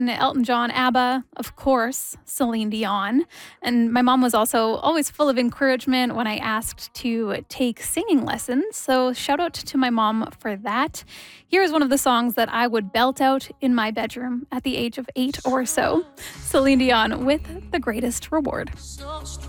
Elton John, ABBA, of course, Celine Dion. And my mom was also always full of encouragement when I asked to take singing lessons. So shout out to my mom for that. Here's one of the songs that I would belt out in my bedroom at the age of 8 or so. Celine Dion with The Greatest Reward.